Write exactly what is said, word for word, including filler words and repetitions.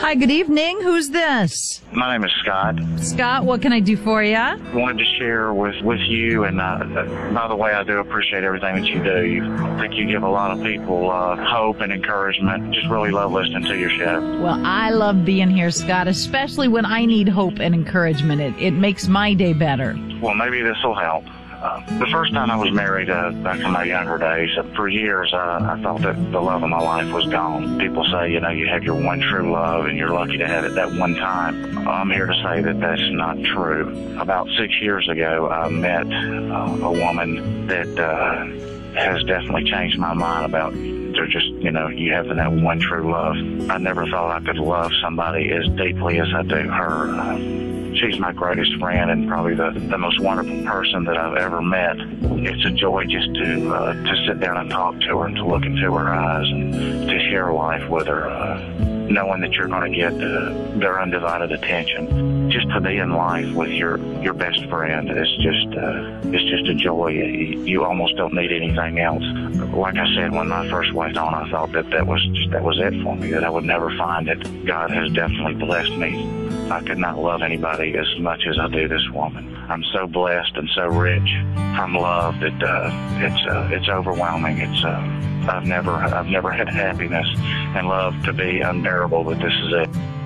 Hi, good evening. Who's this? My name is Scott. Scott, what can I do for you? I wanted to share with, with you, and uh, by the way, I do appreciate everything that you do. You, I think you give a lot of people uh, hope and encouragement. Just really love listening to your show. Well, I love being here, Scott, especially when I need hope and encouragement. It, it makes my day better. Well, maybe this will help. Uh, the first time I was married, uh, back in my younger days, uh, for years, uh, I thought that the love of my life was gone. People say, you know, you have your one true love and you're lucky to have it that one time. I'm here to say that that's not true. About six years ago, I met uh, a woman that uh, has definitely changed my mind about they're just, you know, you having that one true love. I never thought I could love somebody as deeply as I do her. Uh, She's my greatest friend and probably the, the most wonderful person that I've ever met. It's a joy just to uh, to sit down and talk to her and to look into her eyes and to share life with her, uh, knowing that you're going to get uh, their undivided attention. Just to be in life with your, your best friend is just uh, it's just a joy. You, you almost don't need anything else. Like I said, when I first went on, I thought that that was just, that was it for me, that I would never find it. God has definitely blessed me. I could not love anybody as much as I do this woman. I'm so blessed and so rich from love that uh, it's uh, it's overwhelming. It's uh, I've never I've never had happiness and love to be unbearable, but this is it.